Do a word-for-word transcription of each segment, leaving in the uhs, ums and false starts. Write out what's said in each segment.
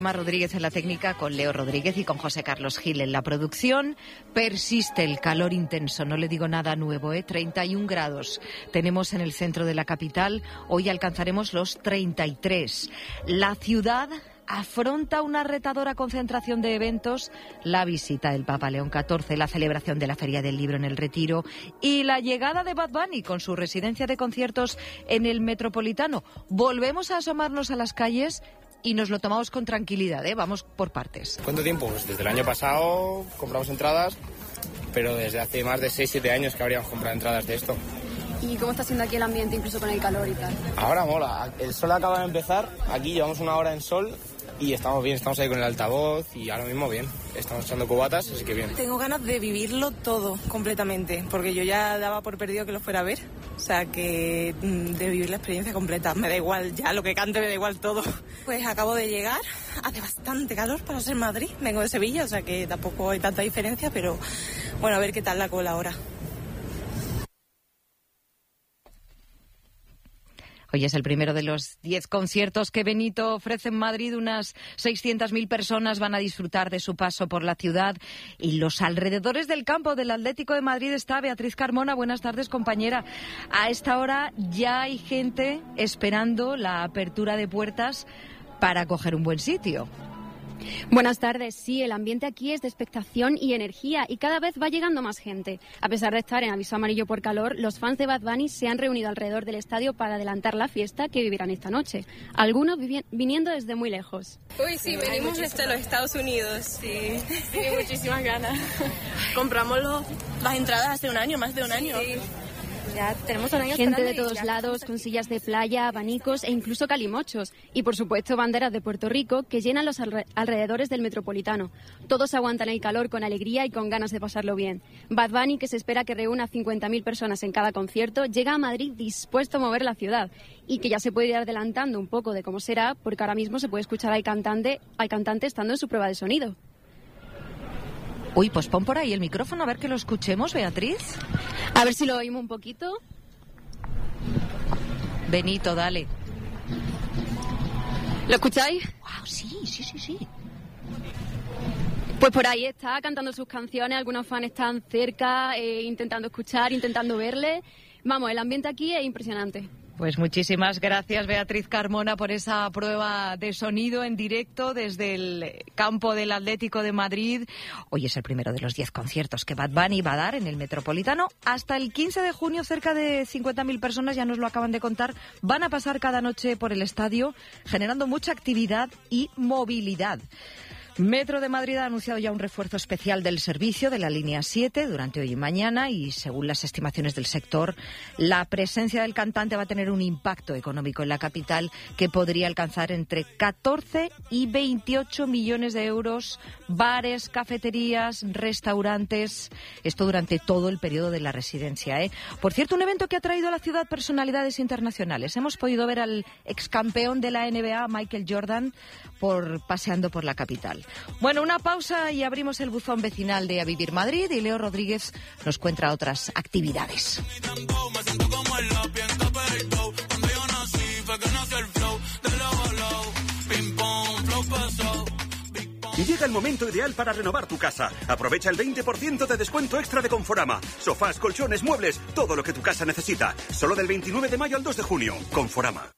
Mar Rodríguez en la técnica, con Leo Rodríguez y con José Carlos Gil en la producción. Persiste el calor intenso, no le digo nada nuevo, ¿eh? treinta y un grados tenemos en el centro de la capital, hoy alcanzaremos los treinta y tres. La ciudad afronta una retadora concentración de eventos, la visita del Papa León catorce, la celebración de la Feria del Libro en el Retiro y la llegada de Bad Bunny con su residencia de conciertos en el Metropolitano. Volvemos a asomarnos a las calles y nos lo tomamos con tranquilidad, ¿eh? Vamos por partes. ¿Cuánto tiempo? Pues desde el año pasado compramos entradas, pero desde hace más de seis siete años que habríamos comprado entradas de esto. ¿Y cómo está siendo aquí el ambiente, incluso con el calor y tal? Ahora mola, el sol acaba de empezar, aquí llevamos una hora en sol y estamos bien, estamos ahí con el altavoz y ahora mismo bien, estamos echando cubatas, así que bien. Tengo ganas de vivirlo todo completamente, porque yo ya daba por perdido que lo fuera a ver, o sea que de vivir la experiencia completa, me da igual ya lo que cante, me da igual todo. Pues acabo de llegar, hace bastante calor para ser Madrid, vengo de Sevilla, o sea que tampoco hay tanta diferencia, pero bueno, a ver qué tal la cola ahora. Hoy es el primero de los diez conciertos que Benito ofrece en Madrid. Unas seiscientas mil personas van a disfrutar de su paso por la ciudad y los alrededores del campo del Atlético de Madrid. Está Beatriz Carmona. Buenas tardes, compañera. A esta hora ya hay gente esperando la apertura de puertas para coger un buen sitio. Buenas tardes. Sí, el ambiente aquí es de expectación y energía y cada vez va llegando más gente. A pesar de estar en aviso amarillo por calor, los fans de Bad Bunny se han reunido alrededor del estadio para adelantar la fiesta que vivirán esta noche. Algunos viniendo desde muy lejos. Uy, sí, venimos desde los Estados Unidos. Sí, sí, muchísimas ganas. Compramos los, las entradas hace un año, más de un año. Sí. Ya tenemos un año gente de todos lados, con sillas de playa, abanicos e incluso calimochos. Y por supuesto banderas de Puerto Rico que llenan los alre- alrededores del Metropolitano. Todos aguantan el calor con alegría y con ganas de pasarlo bien. Bad Bunny, que se espera que reúna cincuenta mil personas en cada concierto, llega a Madrid dispuesto a mover la ciudad. Y que ya se puede ir adelantando un poco de cómo será, porque ahora mismo se puede escuchar al cantante, al cantante estando en su prueba de sonido. Uy, pues pon por ahí el micrófono a ver que lo escuchemos, Beatriz. A ver si lo oímos un poquito. Benito, dale. ¿Lo escucháis? Wow, sí, sí, sí, sí. Pues por ahí está, cantando sus canciones. Algunos fans están cerca, eh, intentando escuchar, intentando verle. Vamos, el ambiente aquí es impresionante. Pues muchísimas gracias, Beatriz Carmona, por esa prueba de sonido en directo desde el campo del Atlético de Madrid. Hoy es el primero de los diez conciertos que Bad Bunny va a dar en el Metropolitano. Hasta el quince de junio, cerca de cincuenta mil personas, ya nos lo acaban de contar, van a pasar cada noche por el estadio, generando mucha actividad y movilidad. Metro de Madrid ha anunciado ya un refuerzo especial del servicio de la línea siete durante hoy y mañana y, según las estimaciones del sector, la presencia del cantante va a tener un impacto económico en la capital que podría alcanzar entre catorce y veintiocho millones de euros. Bares, cafeterías, restaurantes, esto durante todo el periodo de la residencia, ¿eh? Por cierto, un evento que ha traído a la ciudad personalidades internacionales. Hemos podido ver al excampeón de la N B A, Michael Jordan, por paseando por la capital. Bueno, una pausa y abrimos el buzón vecinal de A Vivir Madrid y Leo Rodríguez nos cuenta otras actividades. Llega el momento ideal para renovar tu casa. Aprovecha el veinte por ciento de descuento extra de Conforama. Sofás, colchones, muebles, todo lo que tu casa necesita. Solo del veintinueve de mayo al dos de junio. Conforama.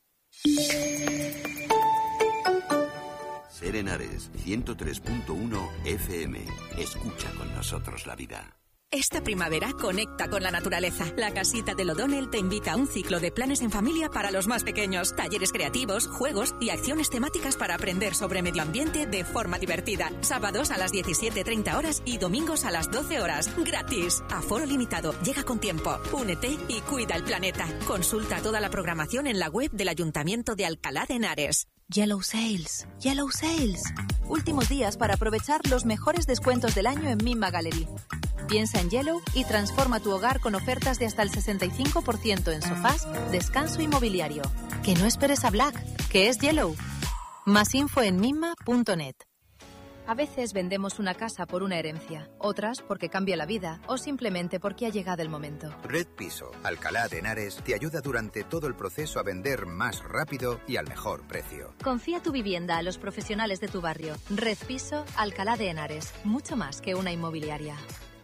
Ser Henares, ciento tres punto uno F M. Escucha con nosotros la vida. Esta primavera conecta con la naturaleza. La Casita del O'Donnell te invita a un ciclo de planes en familia para los más pequeños, talleres creativos, juegos y acciones temáticas para aprender sobre medio ambiente de forma divertida. Sábados a las diecisiete treinta horas y domingos a las doce horas. Gratis. Aforo limitado. Llega con tiempo. Únete y cuida el planeta. Consulta toda la programación en la web del Ayuntamiento de Alcalá de Henares. Yellow Sales, Yellow Sales. Últimos días para aprovechar los mejores descuentos del año en Mimma Gallery. Piensa en Yellow y transforma tu hogar con ofertas de hasta el sesenta y cinco por ciento en sofás, descanso y mobiliario. Que no esperes a Black, que es Yellow. Más info en mimma punto net. A veces vendemos una casa por una herencia, otras porque cambia la vida o simplemente porque ha llegado el momento. Red Piso, Alcalá de Henares, te ayuda durante todo el proceso a vender más rápido y al mejor precio. Confía tu vivienda a los profesionales de tu barrio. Red Piso, Alcalá de Henares. Mucho más que una inmobiliaria.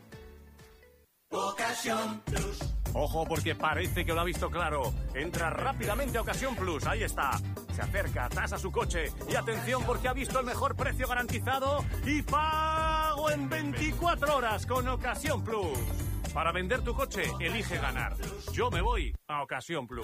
Ocasión Plus. Ojo, porque parece que lo ha visto claro. Entra rápidamente a Ocasión Plus, ahí está. Se acerca, tasa su coche y atención porque ha visto el mejor precio garantizado y pago en veinticuatro horas con Ocasión Plus. Para vender tu coche, elige ganar. Yo me voy a Ocasión Plus.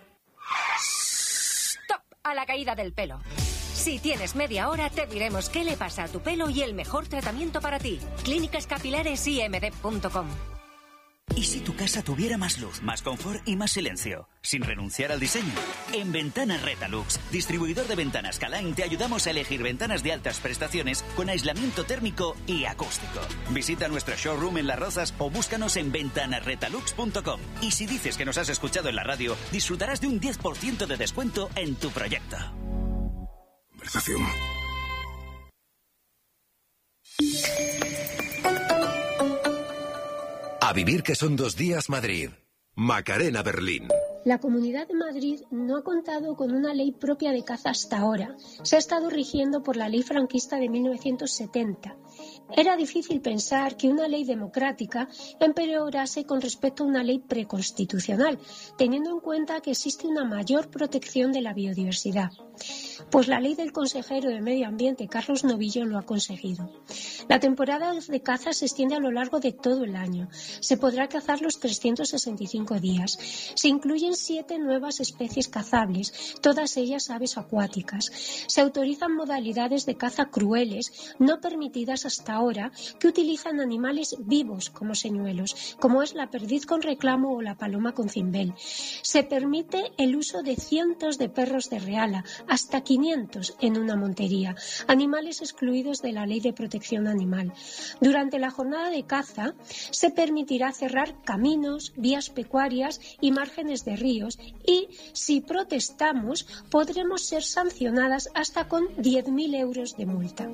¡Stop! A la caída del pelo. Si tienes media hora, te diremos qué le pasa a tu pelo y el mejor tratamiento para ti. Clínicas Capilares I M D punto com. ¿Y si tu casa tuviera más luz, más confort y más silencio? Sin renunciar al diseño. En Ventanas Retalux, distribuidor de ventanas Calain, te ayudamos a elegir ventanas de altas prestaciones con aislamiento térmico y acústico. Visita nuestro showroom en Las Rozas o búscanos en ventanas retalux punto com. Y si dices que nos has escuchado en la radio, disfrutarás de un diez por ciento de descuento en tu proyecto. Conversación. A vivir que son dos días Madrid. Macarena Berlín. La Comunidad de Madrid no ha contado con una ley propia de caza hasta ahora. Se ha estado rigiendo por la ley franquista de mil novecientos setenta. Era difícil pensar que una ley democrática empeorase con respecto a una ley preconstitucional, teniendo en cuenta que existe una mayor protección de la biodiversidad. Pues la ley del consejero de Medio Ambiente, Carlos Novillo, lo ha conseguido. La temporada de caza se extiende a lo largo de todo el año. Se podrá cazar los trescientos sesenta y cinco días. Se incluyen siete nuevas especies cazables, todas ellas aves acuáticas. Se autorizan modalidades de caza crueles, no permitidas hasta ahora, que utilizan animales vivos como señuelos, como es la perdiz con reclamo o la paloma con cimbel. Se permite el uso de cientos de perros de reala, hasta quinientos en una montería, animales excluidos de la Ley de Protección Animal. Durante la jornada de caza se permitirá cerrar caminos, vías pecuarias y márgenes de ríos y, si protestamos, podremos ser sancionadas hasta con diez mil euros de multa.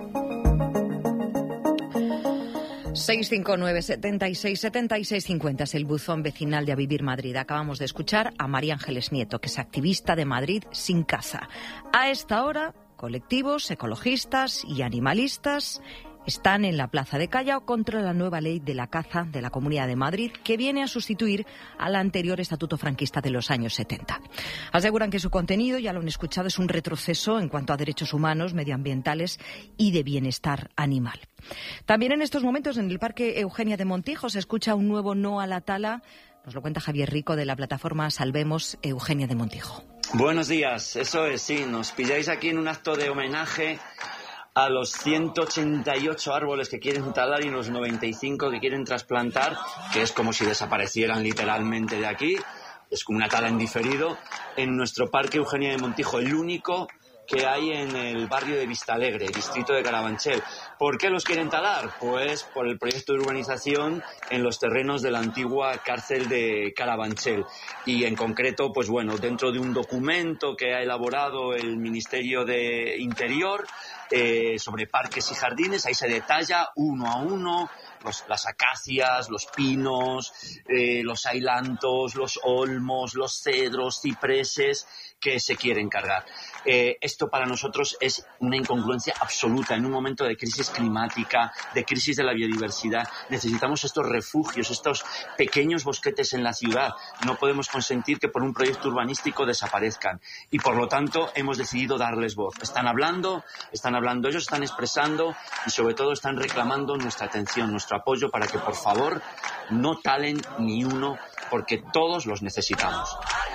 seis cinco nueve, setenta y seis, setenta y seis cincuenta es el buzón vecinal de A Vivir Madrid. Acabamos de escuchar a María Ángeles Nieto, que es activista de Madrid Sin Caza. A esta hora, colectivos ecologistas y animalistas están en la Plaza de Callao contra la nueva ley de la caza de la Comunidad de Madrid, que viene a sustituir al anterior estatuto franquista de los años setenta. Aseguran que su contenido, ya lo han escuchado, es un retroceso en cuanto a derechos humanos, medioambientales y de bienestar animal. También en estos momentos en el Parque Eugenia de Montijo se escucha un nuevo no a la tala. Nos lo cuenta Javier Rico de la plataforma Salvemos Eugenia de Montijo. Buenos días, eso es, sí, nos pilláis aquí en un acto de homenaje a los ciento ochenta y ocho árboles que quieren talar y los noventa y cinco que quieren trasplantar, que es como si desaparecieran literalmente de aquí. Es como una tala en diferido en nuestro Parque Eugenia de Montijo, el único que hay en el barrio de Vistalegre, distrito de Carabanchel. ¿Por qué los quieren talar? Pues por el proyecto de urbanización en los terrenos de la antigua cárcel de Carabanchel. Y en concreto, pues bueno, dentro de un documento que ha elaborado el Ministerio de Interior eh, sobre parques y jardines, ahí se detalla uno a uno los, las acacias, los pinos, eh, los ailantos, los olmos, los cedros, cipreses que se quieren cargar. Eh, esto para nosotros es una incongruencia absoluta. En un momento de crisis climática, de crisis de la biodiversidad, necesitamos estos refugios, estos pequeños bosquetes en la ciudad. No podemos consentir que por un proyecto urbanístico desaparezcan. Y por lo tanto hemos decidido darles voz. Están hablando, están hablando, ellos están expresando y sobre todo están reclamando nuestra atención, nuestro apoyo para que por favor no talen ni uno, porque todos los necesitamos.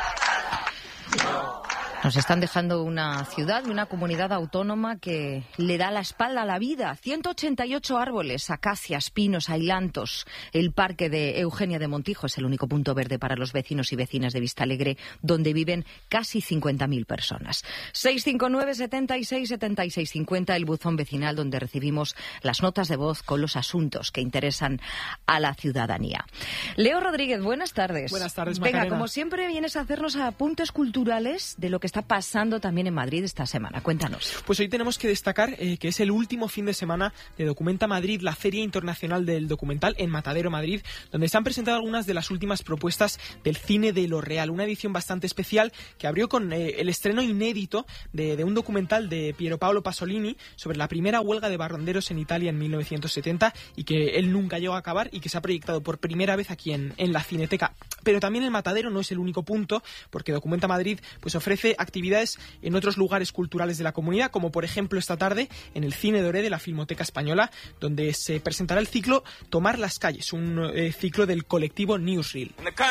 Nos están dejando una ciudad, una comunidad autónoma que le da la espalda a la vida. ciento ochenta y ocho árboles, acacias, pinos, ailantos. El parque de Eugenia de Montijo es el único punto verde para los vecinos y vecinas de Vistalegre, donde viven casi cincuenta mil personas. seis cinco nueve, setenta y seis, setenta y seis cincuenta, el buzón vecinal donde recibimos las notas de voz con los asuntos que interesan a la ciudadanía. Leo Rodríguez, buenas tardes. Buenas tardes, Macarena. Venga, como siempre vienes a hacernos apuntes culturales de lo que está pasando también en Madrid esta semana. Cuéntanos. Pues hoy tenemos que destacar eh, que es el último fin de semana de Documenta Madrid, la Feria Internacional del Documental en Matadero, Madrid, donde se han presentado algunas de las últimas propuestas del cine de lo real. Una edición bastante especial que abrió con eh, el estreno inédito de, de un documental de Piero Paolo Pasolini sobre la primera huelga de barrenderos en Italia en mil novecientos setenta y que él nunca llegó a acabar y que se ha proyectado por primera vez aquí en, en la Cineteca. Pero también el Matadero no es el único punto, porque Documenta Madrid pues ofrece actividades en otros lugares culturales de la comunidad, como por ejemplo esta tarde en el Cine Doré de la Filmoteca Española, donde se presentará el ciclo Tomar las calles, un eh, ciclo del colectivo Newsreel.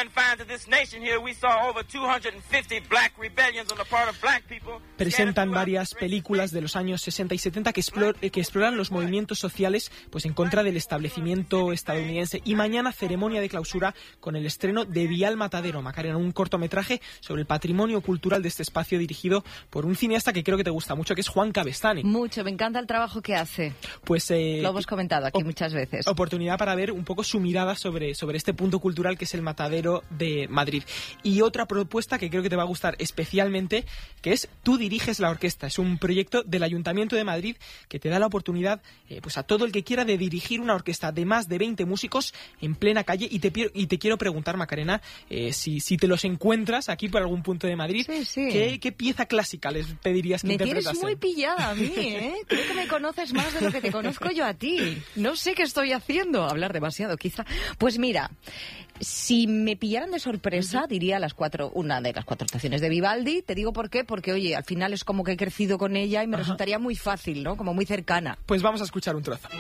Presentan varias películas de los años sesenta y setenta que, explor, que exploran los movimientos sociales pues en contra del establecimiento estadounidense. Y mañana ceremonia de clausura con el estreno de Vial Matadero, Macarena, un cortometraje sobre el patrimonio cultural de este espacio dirigido por un cineasta que creo que te gusta mucho, que es Juan Cabestany. Mucho, me encanta el trabajo que hace. Pues eh, lo hemos comentado aquí muchas veces. Oportunidad para ver un poco su mirada sobre, sobre este punto cultural que es el Matadero de Madrid. Y otra propuesta que creo que te va a gustar especialmente, que es Tú diriges la orquesta. Es un proyecto del Ayuntamiento de Madrid que te da la oportunidad eh, pues a todo el que quiera de dirigir una orquesta de más de veinte músicos en plena calle. Y te, y te quiero preguntar, Macarena, eh, si, si te los encuentras aquí por algún punto de Madrid, sí, sí. ¿qué, ¿qué pieza clásica les pedirías que me interpretasen? Me tienes muy pillada a mí, ¿eh? Creo que me conoces más de lo que te conozco yo a ti. No sé qué estoy haciendo. Hablar demasiado, quizá. Pues mira, si me pillaran de sorpresa, diría las cuatro, una de las cuatro estaciones de Vivaldi. Te digo por qué, porque oye, al final es como que he crecido con ella y me Ajá. resultaría muy fácil, ¿no? Como muy cercana. Pues vamos a escuchar un trozo.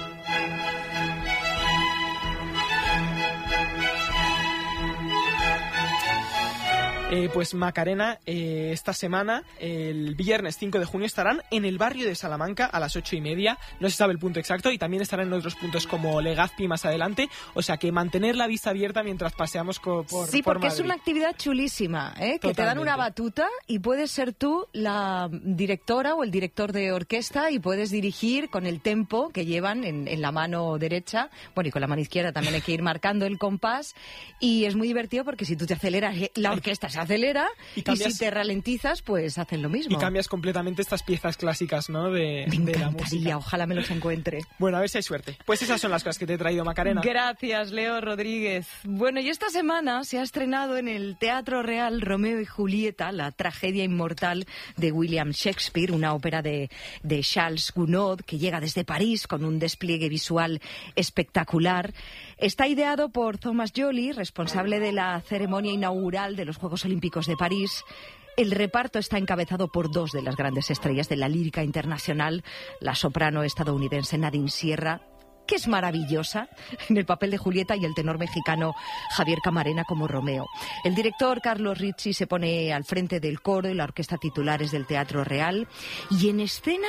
Eh, pues Macarena, eh, esta semana, el viernes cinco de junio, estarán en el barrio de Salamanca a las ocho y media. No se sabe el punto exacto y también estarán en otros puntos como Legazpi más adelante. O sea que mantener la vista abierta mientras paseamos co- por Sí, por porque Madrid. Es una actividad chulísima, ¿eh? Que te dan una batuta y puedes ser tú la directora o el director de orquesta y puedes dirigir con el tempo que llevan en, en la mano derecha. Bueno, y con la mano izquierda también hay que ir marcando el compás. Y es muy divertido porque si tú te aceleras, la orquesta se acelera y, cambias, y si te ralentizas, pues hacen lo mismo. Y cambias completamente estas piezas clásicas, ¿no? De, me de la música. Ojalá me los encuentre. Bueno, a ver si hay suerte. Pues esas son las cosas que te he traído, Macarena. Gracias, Leo Rodríguez. Bueno, y esta semana se ha estrenado en el Teatro Real Romeo y Julieta, la tragedia inmortal de William Shakespeare, una ópera de, de Charles Gounod que llega desde París con un despliegue visual espectacular. Está ideado por Thomas Joly, responsable de la ceremonia inaugural de los Juegos Olímpicos de París. El reparto está encabezado por dos de las grandes estrellas de la lírica internacional, la soprano estadounidense Nadine Sierra, que es maravillosa en el papel de Julieta, y el tenor mexicano Javier Camarena como Romeo. El director Carlos Ricci se pone al frente del coro y la orquesta titulares del Teatro Real. Y en escena,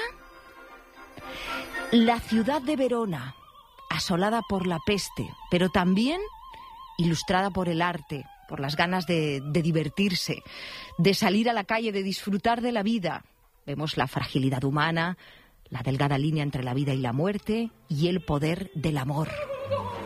la ciudad de Verona, asolada por la peste, pero también ilustrada por el arte, por las ganas de, de divertirse, de salir a la calle, de disfrutar de la vida. Vemos la fragilidad humana, la delgada línea entre la vida y la muerte y el poder del amor.